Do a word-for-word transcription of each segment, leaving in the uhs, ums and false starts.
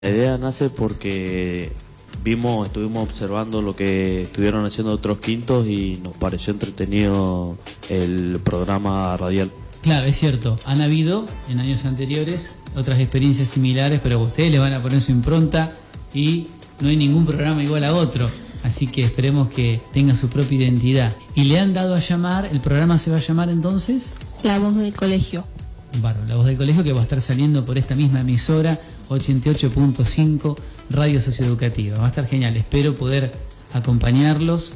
La idea nace porque vimos, estuvimos observando lo que estuvieron haciendo otros quintos y nos pareció entretenido el programa radial. Claro, es cierto, han habido en años anteriores otras experiencias similares, pero ustedes le van a poner su impronta y no hay ningún programa igual a otro, así que esperemos que tenga su propia identidad. Y le han dado a llamar, ¿el programa se va a llamar entonces? La Voz del Colegio. Bárbaro, La Voz del Colegio, que va a estar saliendo por esta misma emisora, ochenta y ocho punto cinco, Radio Socioeducativa. Va a estar genial, espero poder acompañarlos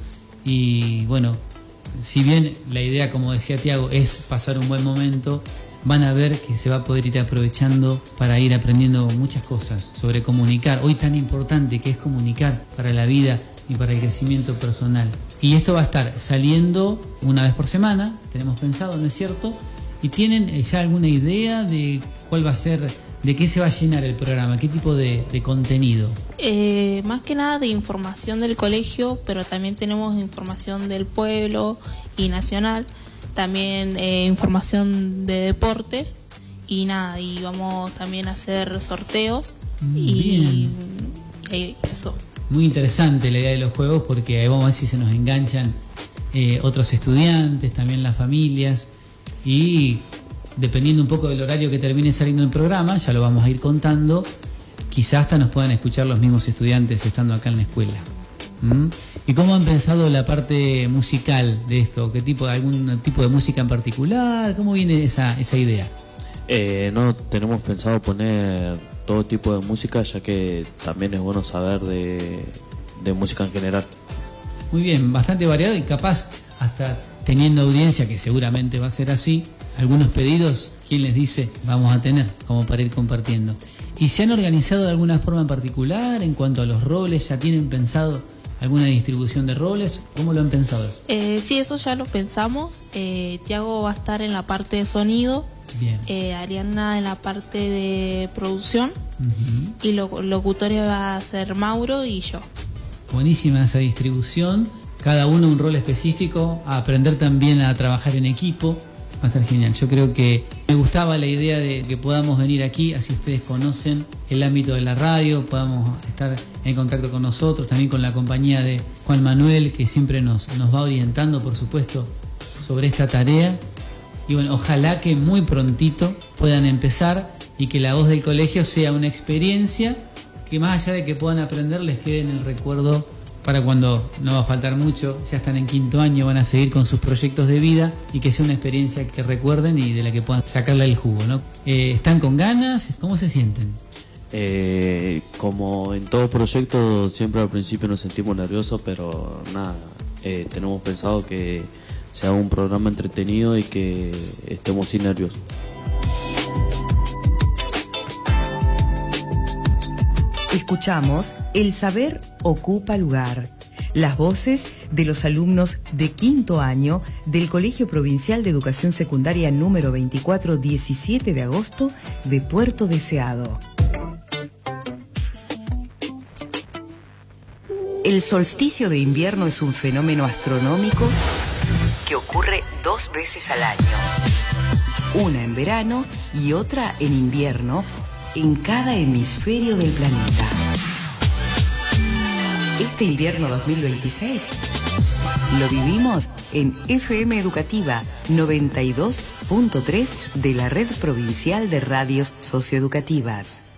y bueno, si bien la idea, como decía Tiago, es pasar un buen momento, van a ver que se va a poder ir aprovechando para ir aprendiendo muchas cosas sobre comunicar, hoy tan importante que es comunicar para la vida y para el crecimiento personal. Y esto va a estar saliendo una vez por semana, tenemos pensado, ¿no es cierto? ¿Y tienen ya alguna idea de cuál va a ser, de qué se va a llenar el programa, qué tipo de, de contenido? Eh, más que nada de información del colegio, pero también tenemos información del pueblo y nacional, también eh, información de deportes y nada, y vamos también a hacer sorteos y, y eso. Muy interesante la idea de los juegos porque ahí vamos a ver si se nos enganchan eh, otros estudiantes, también las familias. Y dependiendo un poco del horario que termine saliendo el programa, ya lo vamos a ir contando, quizás hasta nos puedan escuchar los mismos estudiantes estando acá en la escuela. ¿Mm? ¿Y cómo han pensado la parte musical de esto? ¿Qué tipo, algún tipo de música en particular? ¿Cómo viene esa, esa idea? Eh, no, tenemos pensado poner todo tipo de música, ya que también es bueno saber de, de música en general. Muy bien, bastante variado y capaz hasta teniendo audiencia, que seguramente va a ser así, algunos pedidos, ¿quién les dice? Vamos a tener, como para ir compartiendo. ¿Y se han organizado de alguna forma en particular en cuanto a los roles? ¿Ya tienen pensado alguna distribución de roles? ¿Cómo lo han pensado eso? Eh, sí, eso ya lo pensamos. Eh, Tiago va a estar en la parte de sonido, bien. Eh, Ariana en la parte de producción, Uh-huh. y lo, locutores va a ser Mauro y yo. Buenísima esa distribución, cada uno un rol específico, a aprender también a trabajar en equipo, va a estar genial. Yo creo que me gustaba la idea de que podamos venir aquí, así ustedes conocen el ámbito de la radio, podamos estar en contacto con nosotros, también con la compañía de Juan Manuel, que siempre nos, nos va orientando, por supuesto, sobre esta tarea. Y bueno, ojalá que muy prontito puedan empezar y que La Voz del Colegio sea una experiencia que más allá de que puedan aprender, les quede en el recuerdo para cuando no va a faltar mucho, ya están en quinto año, van a seguir con sus proyectos de vida y que sea una experiencia que recuerden y de la que puedan sacarle el jugo, ¿no? Eh, ¿Están con ganas? ¿Cómo se sienten? Eh, como en todo proyecto, siempre al principio nos sentimos nerviosos, pero nada, eh, tenemos pensado que sea un programa entretenido y que estemos sin nervios. Escuchamos El Saber Ocupa Lugar, las voces de los alumnos de quinto año del Colegio Provincial de Educación Secundaria número veinticuatro, diecisiete de agosto de Puerto Deseado. El solsticio de invierno es un fenómeno astronómico que ocurre dos veces al año, una en verano y otra en invierno, en cada hemisferio del planeta. Este invierno dos mil veintiséis lo vivimos en F M Educativa noventa y dos punto tres de la Red Provincial de Radios Socioeducativas.